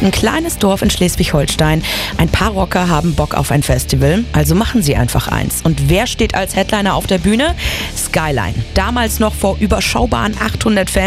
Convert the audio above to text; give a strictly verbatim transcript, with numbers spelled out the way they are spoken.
Ein kleines Dorf in Schleswig-Holstein. Ein paar Rocker haben Bock auf ein Festival, also machen sie einfach eins. Und wer steht als Headliner auf der Bühne? Skyline. Damals noch vor überschaubaren achthundert Fans.